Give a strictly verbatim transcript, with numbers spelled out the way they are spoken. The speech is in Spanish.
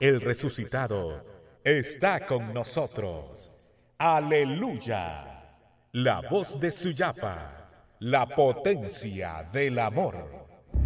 el resucitado, está con nosotros. Aleluya. La voz de Suyapa, la potencia del amor.